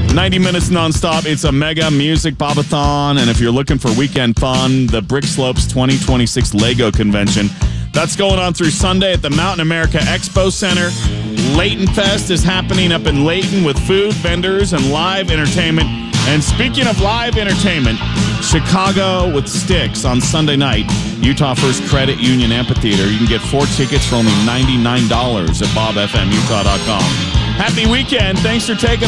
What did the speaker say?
90 minutes nonstop. It's a mega music bobathon. And if you're looking for weekend fun, the Brick Slopes 2026 Lego Convention. That's going on through Sunday at the Mountain America Expo Center. Layton Fest is happening up in Layton with food, vendors, and live entertainment. And speaking of live entertainment, Chicago with Styx on Sunday night, Utah First Credit Union Amphitheater. You can get 4 tickets for only $99 at bobfmutah.com. Happy weekend. Thanks for taking